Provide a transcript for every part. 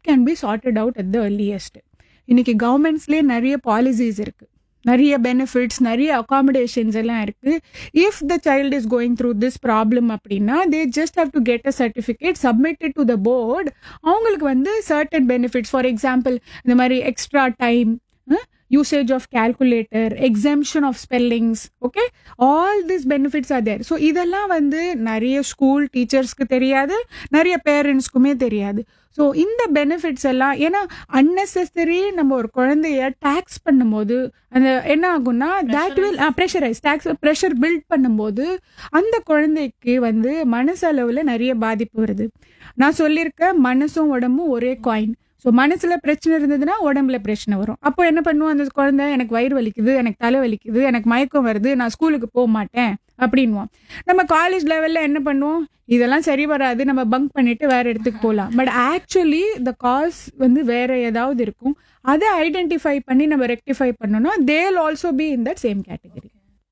Can be chartered out at the earliest. இன்னைக்கு கவர்மெண்ட்ஸ்லேயே நிறைய policies இருக்கு, நிறைய பெனிஃபிட்ஸ், நிறைய அகாமடேஷன்ஸ் எல்லாம் இருக்கு. If the child is going through this problem அப்படின்னா they just have to get a certificate submitted to the board. அவங்களுக்கு வந்து சர்டன் பெனிஃபிட்ஸ், ஃபார் எக்ஸாம்பிள் இந்த மாதிரி extra time, usage of calculator, exemption of spellings, okay, all these benefits are there. So இதெல்லாம் வந்து நிறைய school டீச்சர்ஸ்க்கு தெரியாது, நிறைய பேரண்ட்ஸ்க்குமே தெரியாது. ஸோ இந்த பெனிஃபிட்ஸ் எல்லாம் ஏன்னா அன்னெசரி நம்ம ஒரு குழந்தைய டாக்ஸ் பண்ணும்போது அந்த என்ன ஆகும்னா that will pressurise tax pressure build பண்ணும்போது அந்த குழந்தைக்கு வந்து மனசளவில் நிறைய பாதிப்பு வருது. நான் சொல்லியிருக்கேன், மனசும் உடம்பும் ஒரே காயின். ஸோ மனசுல பிரச்சனை இருந்ததுன்னா உடம்புல பிரச்சனை வரும். அப்போ என்ன பண்ணுவோம், அந்த குழந்தை எனக்கு வயிறு வலிக்குது, எனக்கு தலை வலிக்குது, எனக்கு மயக்கம் வருது, நான் ஸ்கூலுக்கு போக மாட்டேன் அப்படின்வோம். நம்ம காலேஜ் லெவல்ல என்ன பண்ணுவோம், இதெல்லாம் சரி வராது, நம்ம பங்க் பண்ணிட்டு வேற இடத்துக்கு போகலாம். பட் ஆக்சுவலி த காஸ் வந்து வேற ஏதாவது இருக்கும். அதை ஐடென்டிஃபை பண்ணி நம்ம ரெக்டிஃபை பண்ணோம்னா they will also be in that same category.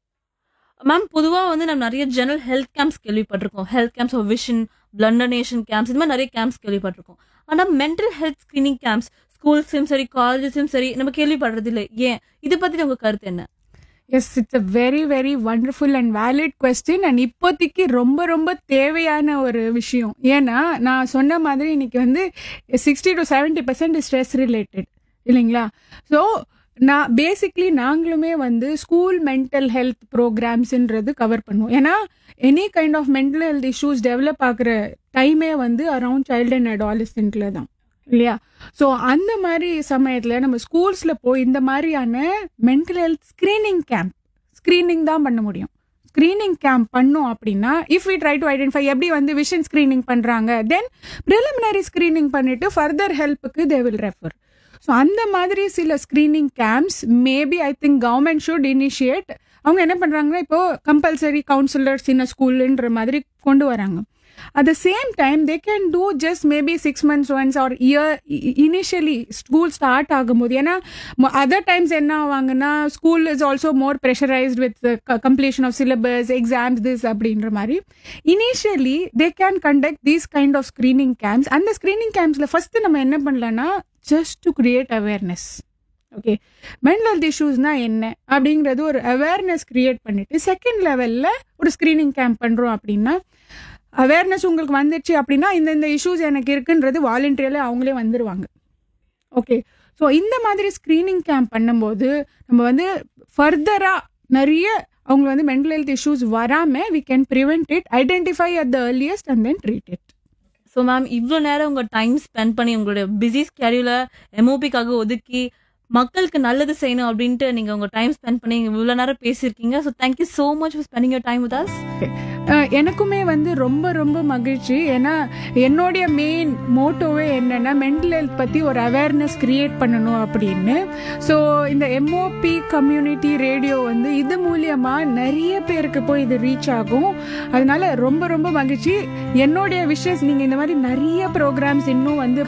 Ma'am, பொதுவாக வந்து நம்ம நிறைய ஜெனரல் ஹெல்த் கேம்ப்ஸ் கேள்விப்பட்டிருக்கோம். Health camps of vision, blood donation camps, இந்த மாதிரி நிறைய கேம்ப்ஸ் கேள்விப்பட்டிருக்கோம். ஆனால் மென்டல் ஹெல்த் ஸ்கிரீனிங் கேம்ப்ஸ் ஸ்கூல்ஸும் சரி காலேஜஸும் சரி நம்ம கேள்விப்படுறது இல்லை. ஏன்? இதை பற்றி உங்கள் கருத்து என்ன? S, it's a very very wonderful and valid question. And இப்போதைக்கு ரொம்ப ரொம்ப தேவையான ஒரு விஷயம். ஏன்னா நான் சொன்ன மாதிரி இன்னைக்கு வந்து 60 to 70% ஸ்ட்ரெஸ் ரிலேட்டட் இல்லைங்களா? ஸோ நான் பேசிக்லி நாங்களுமே வந்து ஸ்கூல் மென்டல் ஹெல்த் ப்ரோக்ராம்ஸ்ன்றது கவர் பண்ணுவோம். ஏன்னா any kind of mental health issues develop ஆகிற டைமே வந்து அரவுண்ட் சைல்டு அண்ட் அடாலசென்ட்ல தான் இல்லையா? ஸோ அந்த மாதிரி சமயத்தில் நம்ம ஸ்கூல்ஸில் போய் இந்த மாதிரியான மென்டல் ஹெல்த் ஸ்க்ரீனிங் தான் பண்ண முடியும். ஸ்க்ரீனிங் கேம்ப் பண்ணோம் அப்படின்னா if we try to identify எப்படி வந்து விஷன் ஸ்க்ரீனிங் பண்ணுறாங்க, தென் ப்ரிலிமினரி ஸ்க்ரீனிங் பண்ணிட்டு ஃபர்தர் ஹெல்ப்புக்கு தே வில் ரெஃபர். ஸோ அந்த மாதிரி சில screening camps maybe I think government should initiate. அவங்க என்ன பண்ணுறாங்கன்னா இப்போ கம்பல்சரி கவுன்சிலர்ஸ் இன் ஸ்கூல்ன்ற மாதிரி கொண்டு வராங்க. At the same time, they can do just maybe 6 months once or year initially school start ஆகும்போது. ஏன்னா other times என்ன ஆவாங்கன்னா school is also more pressurized with the completion of syllabus, exams, this அப்படின்ற மாதிரி. Initially, they can conduct these kind of screening camps. அந்த screening campsல first நம்ம என்ன பண்ணலாம்னா just to create awareness. Okay, mental health இஷ்யூஸ்னா என்ன அப்படிங்கிறது ஒரு அவேர்னஸ் கிரியேட் பண்ணிட்டு செகண்ட் லெவலில் ஒரு ஸ்க்ரீனிங் கேம்ப் பண்ணுறோம் அப்படின்னா அவேர்னஸ் உங்களுக்கு வந்துடுச்சு அப்படின்னா இந்த இஷ்யூஸ் எனக்கு இருக்குன்றது வாலண்டியரில் அவங்களே வந்துடுவாங்க. ஓகே, ஸோ இந்த மாதிரி ஸ்க்ரீனிங் கேம்ப் பண்ணும்போது நம்ம வந்து ஃபர்தராக நிறைய அவங்க வந்து மென்டல் ஹெல்த் இஷ்யூஸ் வராமல் we can prevent it, identify at the earliest and then treat it. So ma'am, இவ்வளோ நேரம் உங்கள் டைம் ஸ்பெண்ட் பண்ணி உங்களுடைய பிஸி ஸ்கெடியூலை எம்ஓபிக்காக ஒதுக்கி மக்களுக்கு நல்லது செய்யணும் அப்படின்ட்டு நீங்கள் உங்கள் டைம் ஸ்பெண்ட் பண்ணி இவ்வளோ நேரம் பேசியிருக்கீங்க. So thank you so much for spending your time with us. எனக்குமே வந்து ரொம்ப ரொம்ப மகிழ்ச்சி. ஏன்னா என்னுடைய மெயின் மோட்டோவே என்னன்னா மென்டல் ஹெல்த் பற்றி ஒரு அவேர்னஸ் கிரியேட் பண்ணணும் அப்படின்னு. ஸோ இந்த எம்ஓபி கம்யூனிட்டி ரேடியோ வந்து இது மூலியமாக நிறைய பேருக்கு போய் இது ரீச் ஆகும். அதனால ரொம்ப ரொம்ப மகிழ்ச்சி. என்னுடைய விஷஸ் நீங்கள் இந்த மாதிரி நிறைய ப்ரோக்ராம்ஸ் இன்னும் வந்து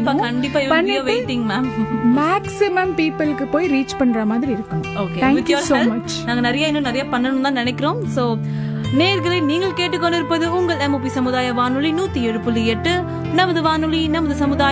மேக்ஸிமம் பீப்புளுக்கு போய் ரீச் பண்ற மாதிரி இருக்கணும். Okay, thank you so much. நாங்கள் இன்னும் நிறைய பண்ணணும் தான் நினைக்கிறோம். ஸோ நேயர்களே, நீங்கள் கேட்டுக்கொண்டிருப்பது உங்கள் எம்ஓபி சமுதாய வானொலி 107.8. நமது வானொலி நமது சமுதாயம்.